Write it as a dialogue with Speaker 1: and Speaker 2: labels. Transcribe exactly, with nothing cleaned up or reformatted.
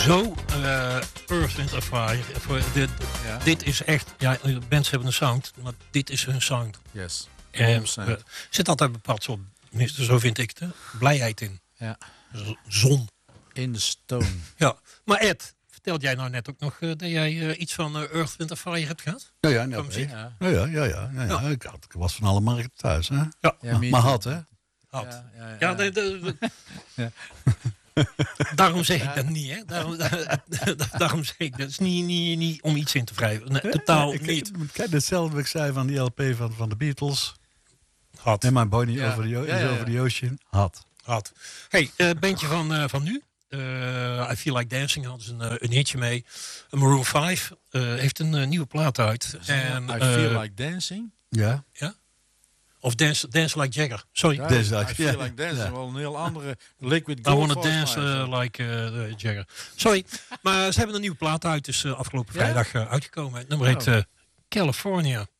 Speaker 1: Zo, uh, Earth, Wind and Fire. Voor dit, ja. dit is echt... Ja, bands hebben een sound, maar dit is hun sound.
Speaker 2: Yes.
Speaker 1: En er zit altijd een bepaald soort, zo vind ik het, blijheid in.
Speaker 2: Ja.
Speaker 1: Zon.
Speaker 2: In de stone.
Speaker 1: Ja, maar Ed, vertelde jij nou net ook nog uh, dat jij uh, iets van uh, Earth, Wind and Fire hebt gehad?
Speaker 3: Ja, ja, nee, okay. ja. ja, ja, ja, ja, ja, ja. Ik, had, ik was van alle markten thuis, hè?
Speaker 1: Ja,
Speaker 3: ja maar had, hè?
Speaker 1: Had. Ja, ja, ja. ja, de, de, de. ja. Daarom zeg ik ja. dat niet, hè? Daarom, daar, daarom zeg ik dat. is niet, niet, niet om iets in te wrijven. Nee, totaal
Speaker 3: ik,
Speaker 1: niet.
Speaker 3: Ik, kijk, hetzelfde wat ik zei van die L P van, van de Beatles.
Speaker 1: Had.
Speaker 3: En mijn Bonnie
Speaker 1: ja.
Speaker 3: over the, ja, ja, ja. over the Ocean. Had.
Speaker 1: Had. Hey, uh, bandje van, uh, van nu. Uh, I Feel Like Dancing hadden ze een, uh, een hitje mee. Maroon vijf uh, heeft een uh, nieuwe plaat uit. En,
Speaker 2: I Feel uh, Like Dancing?
Speaker 3: Ja.
Speaker 1: Ja? Of Dance, dance Like Jagger. Sorry.
Speaker 2: Ja, dance like, I Feel yeah. Like Dancing. Ja. Wel een heel andere Liquid Gold.
Speaker 1: I Wanna Dance uh, Like uh, Jagger. Sorry. Maar ze hebben een nieuwe plaat uit. Dus uh, afgelopen vrijdag uh, uitgekomen. Het nummer heet uh, California.